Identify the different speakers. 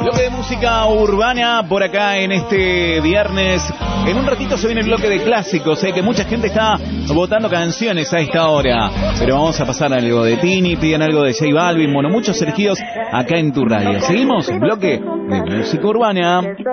Speaker 1: Bloque de música urbana por acá en este viernes. En un ratito se viene el bloque de clásicos, que mucha gente está votando canciones a esta hora. Pero vamos a pasar algo de Tini, piden algo de J Balvin, bueno, muchos elegidos acá en tu radio. Seguimos, bloque de música urbana.